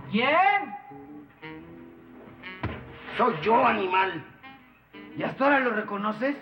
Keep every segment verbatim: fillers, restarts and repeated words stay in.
¿Quién? Soy yo, animal. ¿Y hasta ahora lo reconoces?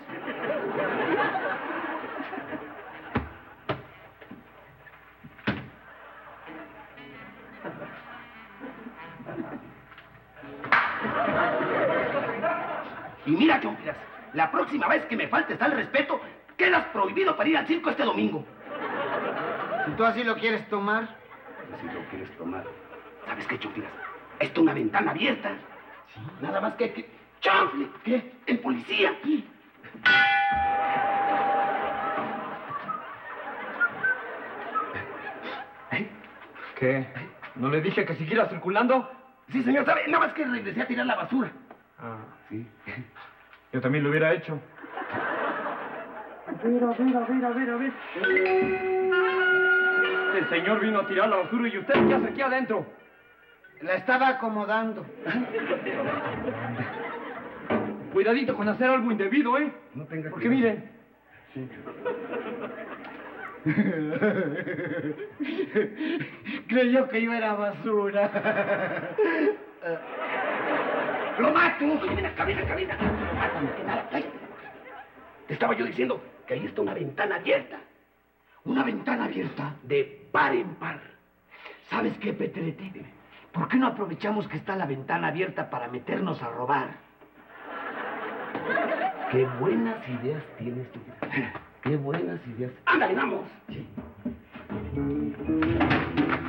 Y mira, Chompiras, la próxima vez que me faltes al respeto, quedas prohibido para ir al circo este domingo. Si tú así lo quieres tomar. Si lo quieres tomar. ¿Sabes qué, Chompiras? Esto es una ventana abierta. Sí. Nada más que... que... ¡Chanfle! ¿Qué? ¡El policía! ¿Qué? ¿No le dije que siguiera circulando? Sí, señor, ¿sabe? Nada más que regresé a tirar la basura. Ah, sí. Yo también lo hubiera hecho. A ver, a ver, a ver, a ver, a ver. El señor vino a tirar la basura y usted, ¿qué hace aquí adentro? La estaba acomodando. Cuidadito con hacer algo indebido, ¿eh? No tenga Porque miren. Sí. Creyó que yo era basura. ¡Lo mato! Ven acá, ven acá, ven acá. Lo mato, no que nada, cállate. Te estaba yo diciendo que ahí está una ventana abierta. ¿Una ventana abierta? De par en par. ¿Sabes qué, Petrete? ¿Por qué no aprovechamos que está la ventana abierta para meternos a robar? Qué buenas ideas tienes tú. Qué buenas ideas. ¡Ándale, vamos! Sí.